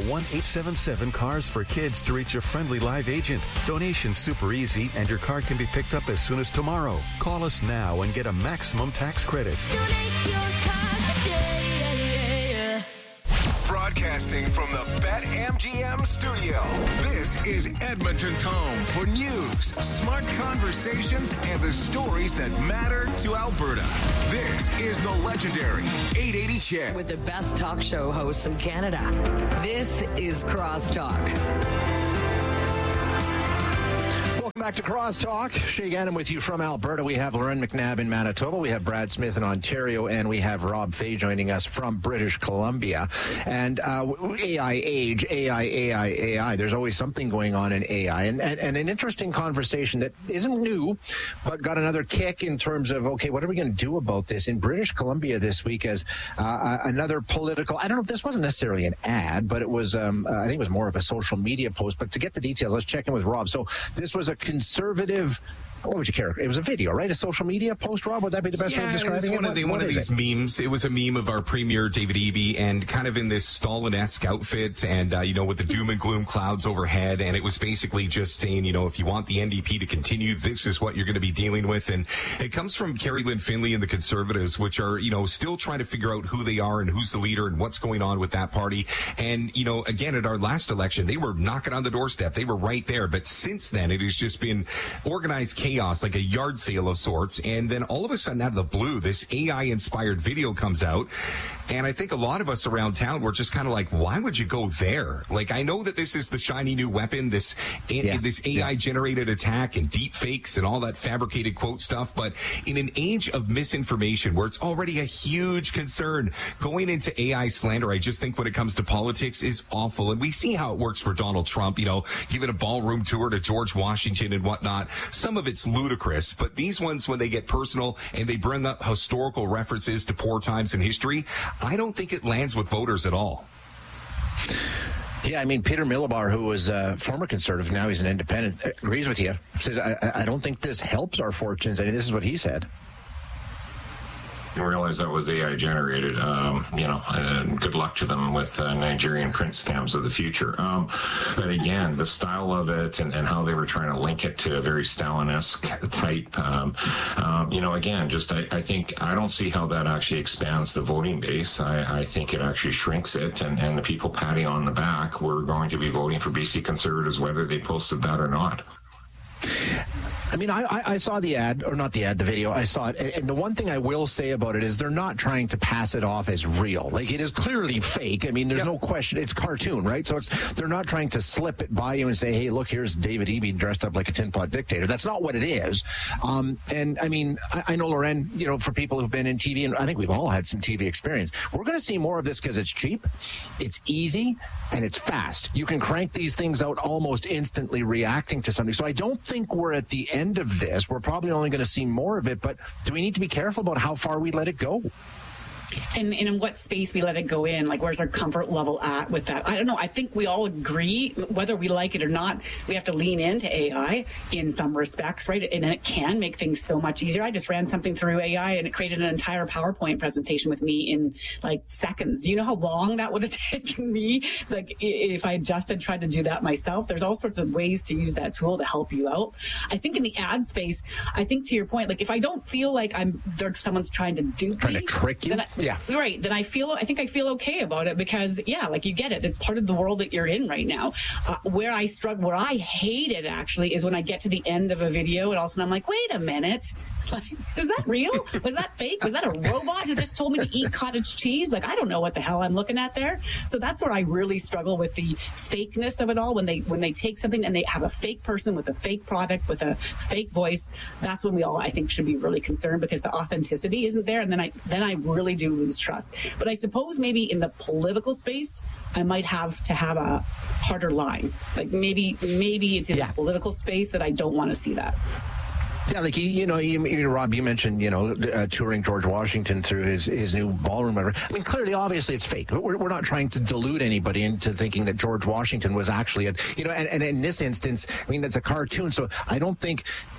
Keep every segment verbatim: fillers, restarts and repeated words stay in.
one eight seven seven cars for kids to reach a friendly live agent. Donation's super easy, and your car can be picked up as soon as tomorrow. Call us now and get a maximum tax credit. Donate your car today. Broadcasting from the BetMGM studio, this is Edmonton's home for news, smart conversations, and the stories that matter to Alberta. This is the legendary eight eighty C H E D. With the best talk show hosts in Canada, this is Crosstalk. Welcome back to Crosstalk. Shay Gannon with you from Alberta. We have Lauren McNabb in Manitoba. We have Brad Smith in Ontario. And we have Rob Fay joining us from British Columbia. And uh, A I age, A I, A I, A I. There's always something going on in A I. And, and, and an interesting conversation that isn't new, but got another kick in terms of, okay, what are we going to do about this? In British Columbia this week as uh, another political, I don't know if this wasn't necessarily an ad, but it was, um, uh, I think it was more of a social media post. But to get the details, let's check in with Rob. So this was a conservative, what would you care? It was a video, right? A social media post, Rob? Would that be the best yeah, way of describing it? Was one it? of, the, what, one what of these it? memes. It was a meme of our premier, David Eby, and kind of in this Stalin-esque outfit and, uh, you know, with the doom and gloom clouds overhead. And it was basically just saying, you know, if you want the N D P to continue, this is what you're going to be dealing with. And it comes from Carrie Lynn Finley and the Conservatives, which are, you know, still trying to figure out who they are and who's the leader and what's going on with that party. And, you know, again, at our last election, they were knocking on the doorstep. They were right there. But since then, it has just been organized chaos, like a yard sale of sorts. And then all of a sudden, out of the blue, this A I-inspired video comes out. And I think a lot of us around town were just kind of like, why would you go there? Like, I know that this is the shiny new weapon, this yeah. this A I-generated yeah. attack and deep fakes and all that fabricated quote stuff. But in an age of misinformation where it's already a huge concern, going into A I slander, I just think when it comes to politics is awful. And we see how it works for Donald Trump, you know, giving a ballroom tour to George Washington and whatnot. Some of it's ludicrous, but these ones, when they get personal and they bring up historical references to poor times in history, I don't think it lands with voters at all. Yeah, I mean, Peter Milobar, who was a former Conservative, now he's an independent, agrees with you. Says, I, I don't think this helps our fortunes. I mean, this is what he said. didn't realize that was A I generated. Um, you know, and good luck to them with uh, Nigerian print scams of the future. Um, but again, the style of it and, and how they were trying to link it to a very Stalin-esque type, um, um, you know, again, just I, I think I don't see how that actually expands the voting base. I, I think it actually shrinks it, and, and the people patting on the back were going to be voting for B C Conservatives whether they posted that or not. I mean, I, I saw the ad, or not the ad, the video. I saw it. And the one thing I will say about it is they're not trying to pass it off as real. Like, it is clearly fake. I mean, there's yep. no question. It's cartoon, right? So it's they're not trying to slip it by you and say, hey, look, here's David Eby dressed up like a tin pot dictator. That's not what it is. Um, and, I mean, I, I know, Loren, you know, for people who've been in T V, and I think we've all had some T V experience, we're going to see more of this because it's cheap, it's easy, and it's fast. You can crank these things out almost instantly reacting to something. So I don't think we're at the end of this. We're probably only going to see more of it, but do we need to be careful about how far we let it go? And, and in what space we let it go in, like where's our comfort level at with that? I don't know. I think we all agree, whether we like it or not, we have to lean into A I in some respects, right? And it can make things so much easier. I just ran something through A I and it created an entire PowerPoint presentation with me in like seconds. Do you know how long that would have taken me? Like if I just had tried to do that myself, there's all sorts of ways to use that tool to help you out. I think in the ad space, I think to your point, like if I don't feel like I'm there, someone's trying to dupe trying me, to trick you. Then I, Yeah. Right. Then I feel, I think I feel okay about it because, yeah, like you get it. It's part of the world that you're in right now. Uh, where I struggle, where I hate it actually is when I get to the end of a video and all of a sudden I'm like, wait a minute. Like, is that real? Was that fake? Was that a robot who just told me to eat cottage cheese? Like, I don't know what the hell I'm looking at there. So that's where I really struggle with the fakeness of it all. When they, when they take something and they have a fake person with a fake product, with a fake voice, that's when we all, I think, should be really concerned because the authenticity isn't there. And then I, then I really do lose trust. But I suppose maybe in the political space, I might have to have a harder line. Like maybe, maybe it's in yeah. the political space that I don't want to see that. Yeah, like, you, you know, you, you, Rob, you mentioned, you know, uh, touring George Washington through his, his new ballroom. I mean, clearly, obviously, it's fake. We're, we're not trying to delude anybody into thinking that George Washington was actually, a, you know, and, and in this instance, I mean, it's a cartoon. So I don't think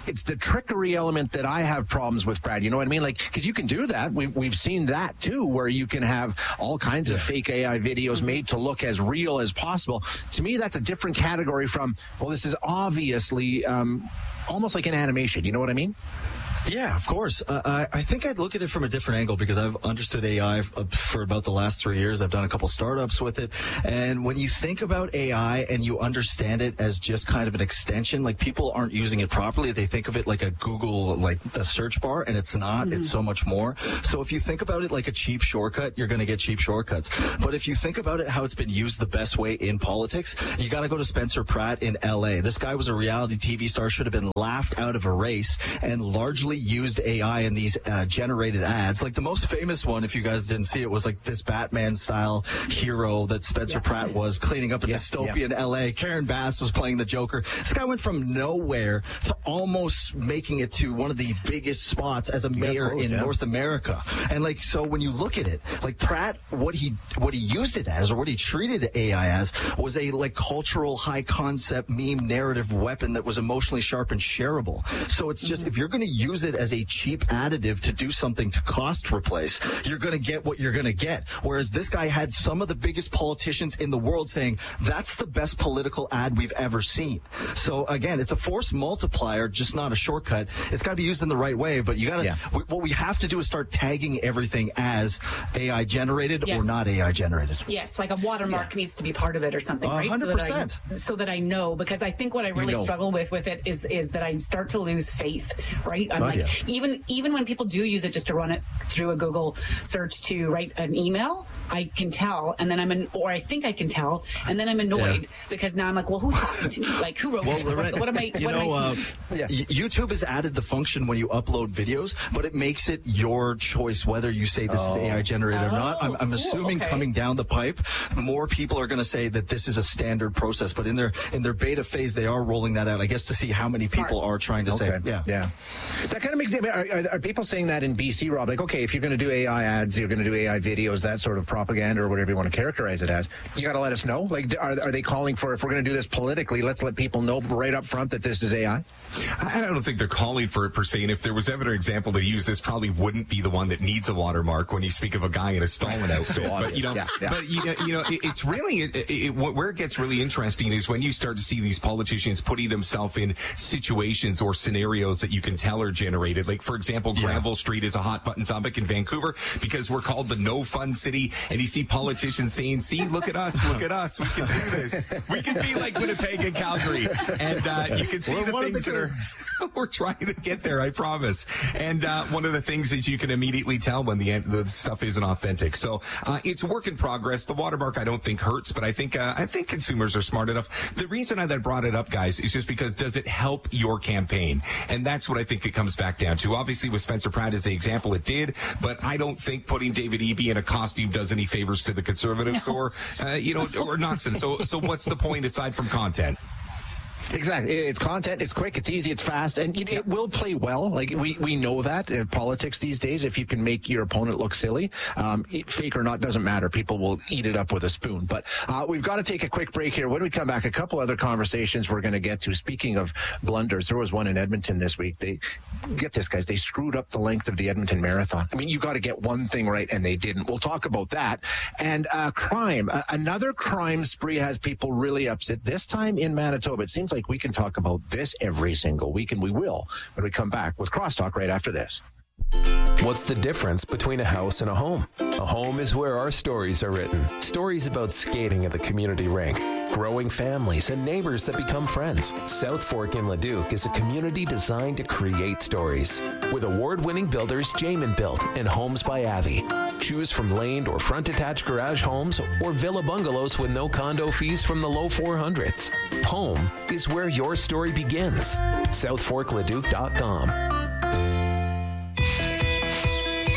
it's the trickery element that I have problems with, Brad. You know what I mean? Like, because you can do that. We've, we've seen that, too, where you can have all kinds yeah. of fake A I videos made to look as real as possible. To me, that's a different category from, well, this is obviously um, almost like an animation. You know what I mean? Yeah, of course. Uh, I, I think I'd look at it from a different angle because I've understood A I f- for about the last three years. I've done a couple startups with it. And when you think about A I and you understand it as just kind of an extension, like people aren't using it properly. They think of it like a Google, like a search bar, and it's not. Mm-hmm. It's so much more. So if you think about it like a cheap shortcut, you're going to get cheap shortcuts. But if you think about it how it's been used the best way in politics, you got to go to Spencer Pratt in L A. This guy was a reality T V star, should have been laughed out of a race, and largely used A I in these uh, generated ads. Like the most famous one, if you guys didn't see it, was like this Batman style hero that Spencer yeah. Pratt was cleaning up a yeah. dystopian yeah. L A. Karen Bass was playing the Joker. This guy went from nowhere to almost making it to one of the biggest spots as a mayor close, in yeah. North America. And like, so when you look at it, like Pratt, what he what he used it as, or what he treated A I as, was a like cultural high concept meme narrative weapon that was emotionally sharp and shareable. So it's just, mm-hmm. if you're going to use it as a cheap additive to do something to cost replace, you're going to get what you're going to get. Whereas this guy had some of the biggest politicians in the world saying, that's the best political ad we've ever seen. So again, it's a force multiplier, just not a shortcut. It's got to be used in the right way, but you got to, yeah. we, what we have to do is start tagging everything as A I generated yes. or not A I generated. Yes, like a watermark yeah. needs to be part of it or something, uh, right? one hundred percent. So that, I, so that I know, because I think what I really you know. struggle with with it is, is that I start to lose faith, right? I'm oh, like, yeah. Even even when people do use it just to run it through a Google search to write an email, I can tell, and then I'm an, or I think I can tell, and then I'm annoyed yeah. because now I'm like, well, who's talking to me? Like, who wrote well, this? Right. What am I? You what know, am I uh, yeah. YouTube has added the function when you upload videos, but it makes it your choice whether you say this oh. is A I generated oh, or not. I'm, I'm cool. assuming okay. coming down the pipe, more people are going to say that this is a standard process. But in their in their beta phase, they are rolling that out, I guess, to see how many Smart. people are trying to okay. say, yeah, yeah. That kind of makes. I mean, are, are, are people saying that in B C, Rob? Like, okay, if you're going to do A I ads, you're going to do A I videos, that sort of propaganda or whatever you want to characterize it as, you got to let us know. Like, are, are they calling for, if we're going to do this politically, let's let people know right up front that this is A I? I don't think they're calling for it per se. And if there was ever an example to use, this probably wouldn't be the one that needs a watermark when you speak of a guy in a Stalin outfit. But you know, yeah, yeah. but you know, you know, it, it's really it, it, where it gets really interesting is when you start to see these politicians putting themselves in situations or scenarios that you can tell are generated. Like, for example, yeah. Granville Street is a hot button topic in Vancouver because we're called the no fun city, and you see politicians saying, "See, look at us, look at us, we can do this. We can be like Winnipeg and Calgary," and uh, you can see well, the things that are. We're trying to get there, I promise. And uh, one of the things is you can immediately tell when the the stuff isn't authentic. So uh, it's a work in progress. The watermark I don't think hurts, but I think uh, I think consumers are smart enough. The reason I that brought it up, guys, is just because does it help your campaign? And that's what I think it comes back down to. Obviously, with Spencer Pratt as the example, it did, but I don't think putting David Eby in a costume does any favors to the Conservatives no. or uh, you know or nonsense. So so what's the point aside from content? Exactly. It's content. It's quick. It's easy. It's fast. And it, it will play well. Like, we, we know that in politics these days, if you can make your opponent look silly, um, fake or not, doesn't matter. People will eat it up with a spoon. But uh, we've got to take a quick break here. When we come back, a couple other conversations we're going to get to. Speaking of blunders, there was one in Edmonton this week. They, get this, guys, they screwed up the length of the Edmonton Marathon. I mean, you got to get one thing right, and they didn't. We'll talk about that. And uh, crime. Uh, another crime spree has people really upset, this time in Manitoba. It seems like we can talk about this every single week, and we will when we come back with Crosstalk right after this. What's the difference between a house and a home? A home is where our stories are written. Stories about skating at the community rink, growing families, and neighbors that become friends. South Fork in Leduc is a community designed to create stories. With award-winning builders Jamin Built and Homes by Avi. Choose from laned or front-attached garage homes or villa bungalows with no condo fees from the low four hundreds. Home is where your story begins. south fork leduc dot com.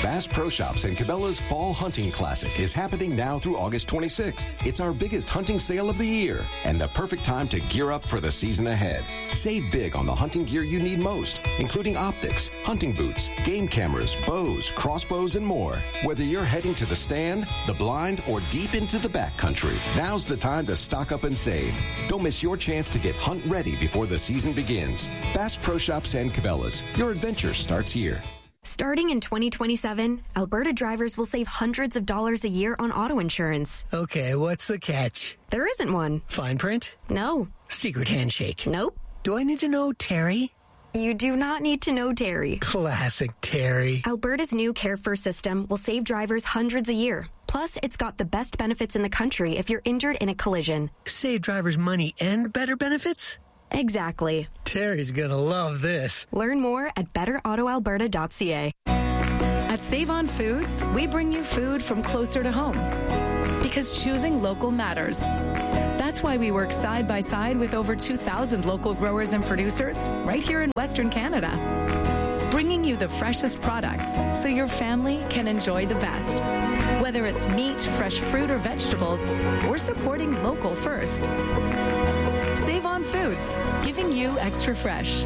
Bass Pro Shops and Cabela's Fall Hunting Classic is happening now through August twenty-sixth. It's our biggest hunting sale of the year and the perfect time to gear up for the season ahead. Save big on the hunting gear you need most, including optics, hunting boots, game cameras, bows, crossbows, and more. Whether you're heading to the stand, the blind, or deep into the backcountry, now's the time to stock up and save. Don't miss your chance to get hunt ready before the season begins. Bass Pro Shops and Cabela's. Your adventure starts here. Starting in twenty twenty-seven, Alberta drivers will save hundreds of dollars a year on auto insurance. Okay, what's the catch? There isn't one. Fine print? No. Secret handshake? Nope. Do I need to know Terry? You do not need to know Terry. Classic Terry. Alberta's new Care First system will save drivers hundreds a year. Plus, it's got the best benefits in the country if you're injured in a collision. Save drivers money and better benefits? Exactly. Terry's gonna love this. Learn more at better auto alberta dot c a. At Save On Foods, we bring you food from closer to home. Because choosing local matters. That's why we work side by side with over two thousand local growers and producers right here in Western Canada. Bringing you the freshest products so your family can enjoy the best. Whether it's meat, fresh fruit, or vegetables, we're supporting local first. Save On Foods, giving you extra fresh.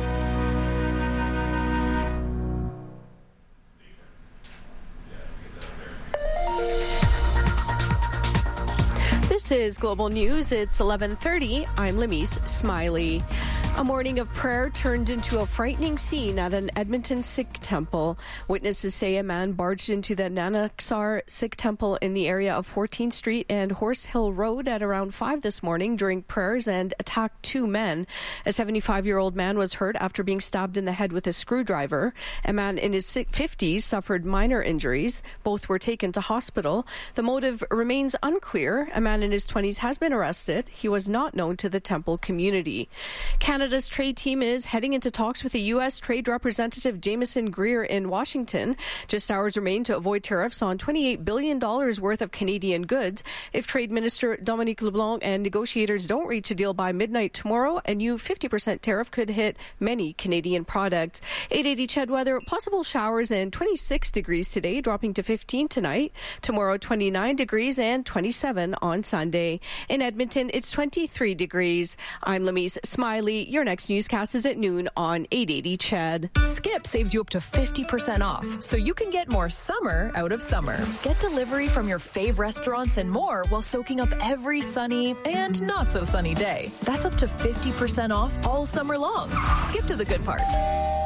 This is Global News. It's eleven thirty. I'm Lamise Smiley. A morning of prayer turned into a frightening scene at an Edmonton Sikh temple. Witnesses say a man barged into the Nanaksar Sikh temple in the area of fourteenth Street and Horse Hill Road at around five this morning during prayers and attacked two men. A seventy-five-year-old man was hurt after being stabbed in the head with a screwdriver. A man in his fifties suffered minor injuries. Both were taken to hospital. The motive remains unclear. A man in his twenties has been arrested. He was not known to the temple community. Canada's trade team is heading into talks with the U S Trade Representative Jameson Greer in Washington. Just hours remain to avoid tariffs on twenty-eight billion dollars worth of Canadian goods. If Trade Minister Dominique LeBlanc and negotiators don't reach a deal by midnight tomorrow, a new fifty percent tariff could hit many Canadian products. eight eighty Ched weather, possible showers and twenty-six degrees today, dropping to fifteen tonight. Tomorrow, twenty-nine degrees and twenty-seven on Sunday. In Edmonton, it's twenty-three degrees. I'm Lamise Smiley. Your next newscast is at noon on eight eighty Ched. Skip saves you up to fifty percent off, so you can get more summer out of summer. Get delivery from your fave restaurants and more while soaking up every sunny and not so sunny day. That's up to fifty percent off all summer long. Skip to the good part.